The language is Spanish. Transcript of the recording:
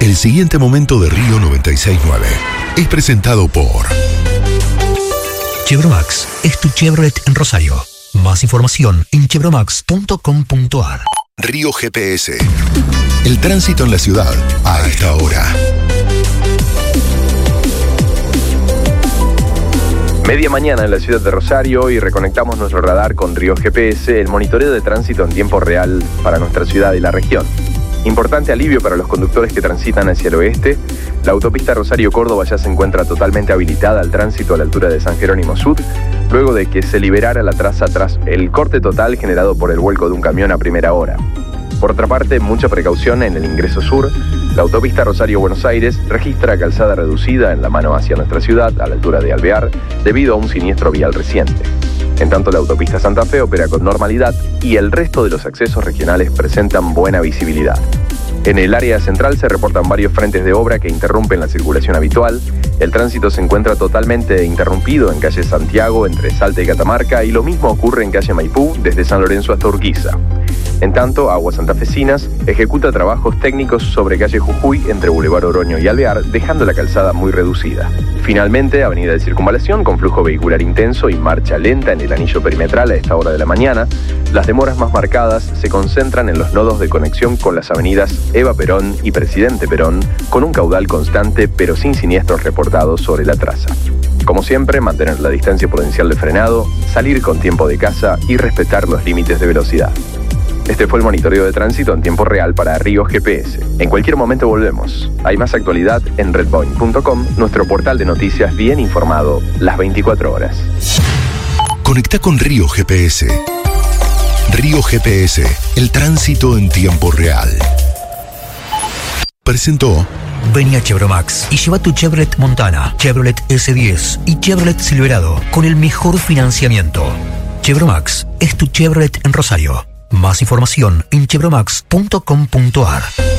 El siguiente momento de Río 96.9 es presentado por Chevromax es tu Chevrolet en Rosario. Más información en chevromax.com.ar. Río GPS. El tránsito en la ciudad a esta hora. Media mañana en la ciudad de Rosario y reconectamos nuestro radar con Río GPS, el monitoreo de tránsito en tiempo real para nuestra ciudad y la región. Importante alivio para los conductores que transitan hacia el oeste. La autopista Rosario-Córdoba ya se encuentra totalmente habilitada al tránsito a la altura de San Jerónimo Sud, luego de que se liberara la traza tras el corte total generado por el vuelco de un camión a primera hora. Por otra parte, mucha precaución en el ingreso sur. La autopista Rosario-Buenos Aires registra calzada reducida en la mano hacia nuestra ciudad, a la altura de Alvear, debido a un siniestro vial reciente. En tanto, la autopista Santa Fe opera con normalidad y el resto de los accesos regionales presentan buena visibilidad. En el área central se reportan varios frentes de obra que interrumpen la circulación habitual. El tránsito se encuentra totalmente interrumpido en calle Santiago, entre Salta y Catamarca, y lo mismo ocurre en calle Maipú, desde San Lorenzo hasta Urquiza. En tanto, Aguas Santafesinas ejecuta trabajos técnicos sobre calle Jujuy, entre Boulevard Oroño y Alvear, dejando la calzada muy reducida. Finalmente, avenida de Circunvalación, con flujo vehicular intenso y marcha lenta en el anillo perimetral a esta hora de la mañana. Las demoras más marcadas se concentran en los nodos de conexión con las avenidas Eva Perón y Presidente Perón, con un caudal constante pero sin siniestros reportados sobre la traza. Como siempre, mantener la distancia prudencial de frenado, salir con tiempo de casa y respetar los límites de velocidad. Este fue el monitoreo de tránsito en tiempo real para Río GPS. En cualquier momento volvemos. Hay más actualidad en redpoint.com, nuestro portal de noticias bien informado las 24 horas. Conecta con Río GPS. Río GPS, el tránsito en tiempo real. Presentó. Vení a Chevromax y lleva tu Chevrolet Montana, Chevrolet S10 y Chevrolet Silverado con el mejor financiamiento. Chevromax es tu Chevrolet en Rosario. Más información en chevromax.com.ar.